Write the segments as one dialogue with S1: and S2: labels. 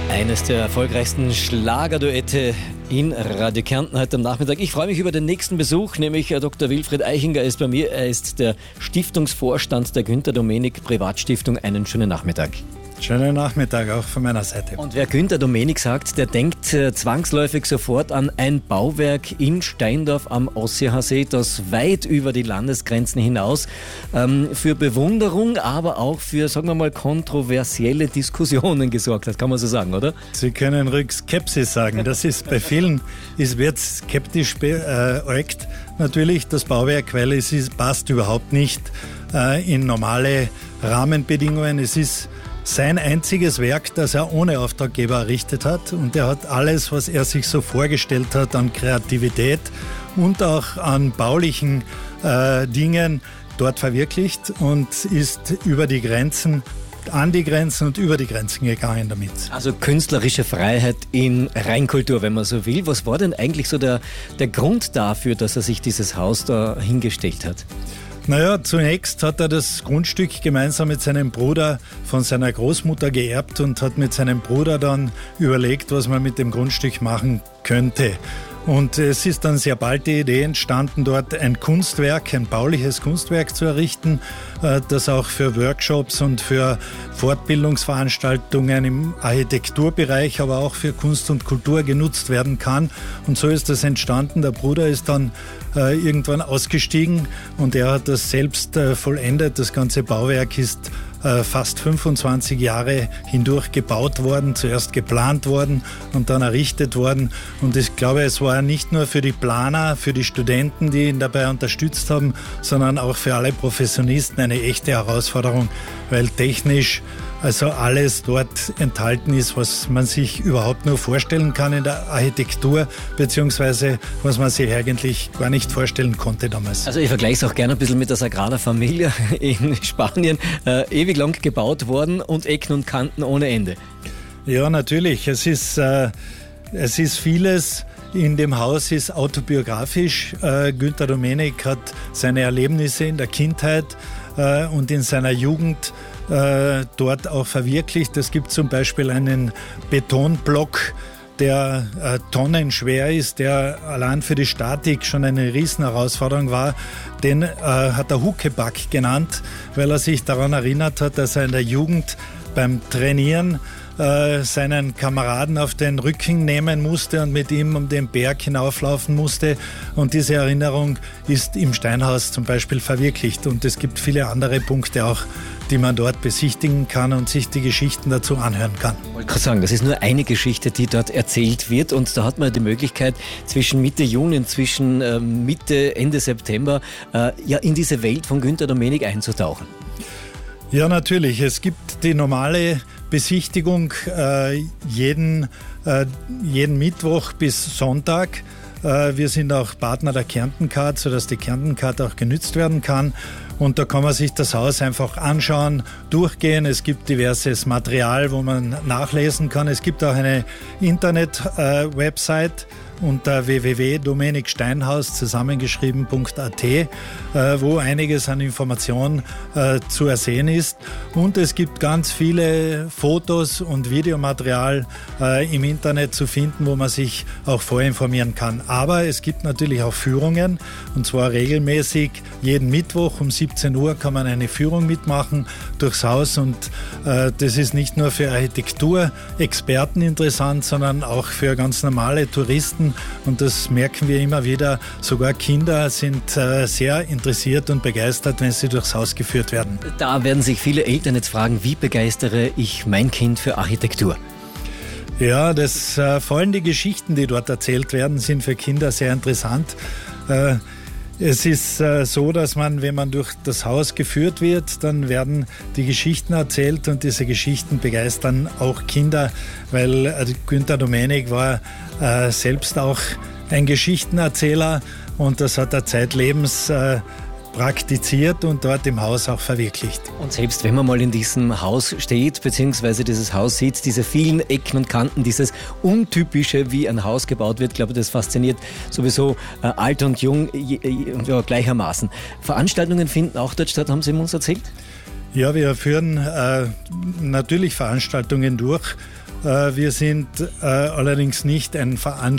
S1: Eines der erfolgreichsten Schlagerduette in Radio Kärnten heute am Nachmittag. Ich freue mich über den nächsten Besuch, nämlich Dr. Wilfried Eichinger ist bei mir. Er ist der Stiftungsvorstand der Günter Domenik Privatstiftung. Einen schönen Nachmittag.
S2: Schönen Nachmittag auch von meiner Seite.
S1: Und wer Günter Domenik sagt, der denkt zwangsläufig sofort an ein Bauwerk in Steindorf am Ossiachsee, das weit über die Landesgrenzen hinaus für Bewunderung, aber auch für, sagen wir mal, kontroversielle Diskussionen gesorgt hat, kann man so sagen, oder?
S2: Sie können ruhig Skepsis sagen. Das ist bei vielen, es wird skeptisch beäugt, natürlich das Bauwerk, weil passt überhaupt nicht in normale Rahmenbedingungen. Es ist sein einziges Werk, das er ohne Auftraggeber errichtet hat, und er hat alles, was er sich so vorgestellt hat an Kreativität und auch an baulichen Dingen dort verwirklicht und ist über die Grenzen, an die Grenzen und über die Grenzen gegangen damit.
S1: Also künstlerische Freiheit in Reinkultur, wenn man so will. Was war denn eigentlich so der Grund dafür, dass er sich dieses Haus da hingestellt hat?
S2: Naja, zunächst hat er das Grundstück gemeinsam mit seinem Bruder von seiner Großmutter geerbt und hat mit seinem Bruder dann überlegt, was man mit dem Grundstück machen könnte. Und es ist dann sehr bald die Idee entstanden, dort ein Kunstwerk, ein bauliches Kunstwerk zu errichten, das auch für Workshops und für Fortbildungsveranstaltungen im Architekturbereich, aber auch für Kunst und Kultur genutzt werden kann. Und so ist das entstanden. Der Bruder ist dann irgendwann ausgestiegen und er hat das selbst vollendet. Das ganze Bauwerk ist fast 25 Jahre hindurch gebaut worden, zuerst geplant worden und dann errichtet worden. Und ich glaube, es war nicht nur für die Planer, für die Studenten, die ihn dabei unterstützt haben, sondern auch für alle Professionisten eine echte Herausforderung, weil technisch also alles dort enthalten ist, was man sich überhaupt nur vorstellen kann in der Architektur, beziehungsweise was man sich eigentlich gar nicht vorstellen konnte damals.
S1: Also ich vergleiche es auch gerne ein bisschen mit der Sagrada Familia in Spanien. Ewig lang gebaut worden und Ecken und Kanten ohne Ende.
S2: Ja, natürlich. Es ist vieles in dem Haus ist autobiografisch. Günter Domenik hat seine Erlebnisse in der Kindheit und in seiner Jugend dort auch verwirklicht. Es gibt zum Beispiel einen Betonblock, der tonnenschwer ist, der allein für die Statik schon eine Riesenherausforderung war. Den hat er Huckepack genannt, weil er sich daran erinnert hat, dass er in der Jugend beim Trainieren seinen Kameraden auf den Rücken nehmen musste und mit ihm um den Berg hinauflaufen musste. Und diese Erinnerung ist im Steinhaus zum Beispiel verwirklicht. Und es gibt viele andere Punkte auch, die man dort besichtigen kann und sich die Geschichten dazu anhören kann.
S1: Ich wollte gerade sagen, das ist nur eine Geschichte, die dort erzählt wird, und da hat man die Möglichkeit, zwischen Mitte Juni und zwischen Mitte, Ende September in diese Welt von Günter Domenik einzutauchen.
S2: Ja, natürlich. Es gibt die normale Besichtigung jeden Mittwoch bis Sonntag. Wir sind auch Partner der Kärnten Card, sodass die Kärnten Card auch genützt werden kann. Und da kann man sich das Haus einfach anschauen, durchgehen. Es gibt diverses Material, wo man nachlesen kann. Es gibt auch eine Internet-Website unter www.domeniksteinhaus zusammengeschrieben.at, wo einiges an Informationen zu ersehen ist. Und es gibt ganz viele Fotos und Videomaterial im Internet zu finden, wo man sich auch vorinformieren kann. Aber es gibt natürlich auch Führungen, und zwar regelmäßig. Jeden Mittwoch um 17 Uhr kann man eine Führung mitmachen durchs Haus, und das ist nicht nur für Architekturexperten interessant, sondern auch für ganz normale Touristen. Und das merken wir immer wieder. Sogar Kinder sind sehr interessiert und begeistert, wenn sie durchs Haus geführt werden.
S1: Da werden sich viele Eltern jetzt fragen, wie begeistere ich mein Kind für Architektur?
S2: Ja, vor allem die Geschichten, die dort erzählt werden, sind für Kinder sehr interessant. Es ist so, dass man, wenn man durch das Haus geführt wird, dann werden die Geschichten erzählt, und diese Geschichten begeistern auch Kinder, weil Günter Domenik war selbst auch ein Geschichtenerzähler, und das hat er zeitlebens praktiziert und dort im Haus auch verwirklicht.
S1: Und selbst wenn man mal in diesem Haus steht, beziehungsweise dieses Haus sieht, diese vielen Ecken und Kanten, dieses Untypische, wie ein Haus gebaut wird, glaube ich, das fasziniert sowieso alt und jung gleichermaßen. Veranstaltungen finden auch dort statt, haben Sie uns erzählt?
S2: Ja, wir führen natürlich Veranstaltungen durch. Wir sind allerdings nicht ein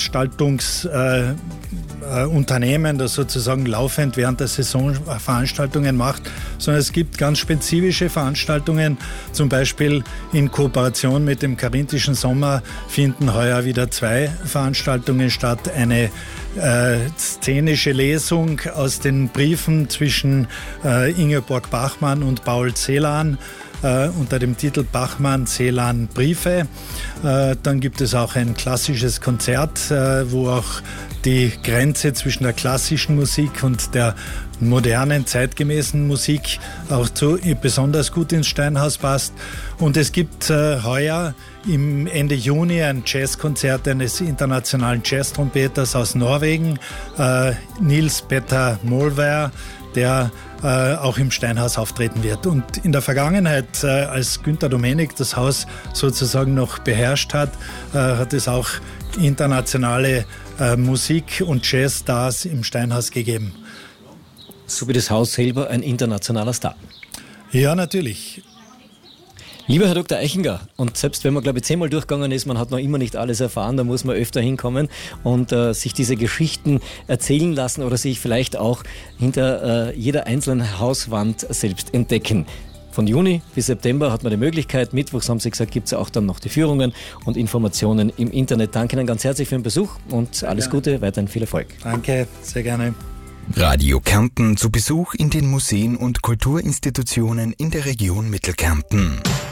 S2: Veranstaltungsunternehmen, das sozusagen laufend während der Saison Veranstaltungen macht, sondern es gibt ganz spezifische Veranstaltungen. Zum Beispiel in Kooperation mit dem Karinthischen Sommer finden heuer wieder 2 Veranstaltungen statt. Eine szenische Lesung aus den Briefen zwischen Ingeborg Bachmann und Paul Celan unter dem Titel Bachmann-Celan Briefe. Dann gibt es auch ein klassisches Konzert, wo auch die Grenze zwischen der klassischen Musik und der modernen, zeitgemäßen Musik auch besonders gut ins Steinhaus passt. Und es gibt heuer im Ende Juni ein Jazzkonzert eines internationalen Jazztrompeters aus Norwegen, Nils Petter Molvær, der auch im Steinhaus auftreten wird. Und in der Vergangenheit, als Günter Domenik das Haus sozusagen noch beherrscht hat, hat es auch internationale Musik- und Jazzstars im Steinhaus gegeben.
S1: So wie das Haus selber ein internationaler Star.
S2: Ja, natürlich.
S1: Lieber Herr Dr. Eichinger, und selbst wenn man, glaube ich, 10-mal durchgegangen ist, man hat noch immer nicht alles erfahren, da muss man öfter hinkommen und sich diese Geschichten erzählen lassen oder sich vielleicht auch hinter jeder einzelnen Hauswand selbst entdecken. Von Juni bis September hat man die Möglichkeit. Mittwochs, haben Sie gesagt, gibt es auch dann noch die Führungen und Informationen im Internet. Danke Ihnen ganz herzlich für den Besuch und alles Gute, weiterhin viel Erfolg.
S2: Danke, sehr gerne.
S3: Radio Kärnten zu Besuch in den Museen und Kulturinstitutionen in der Region Mittelkärnten.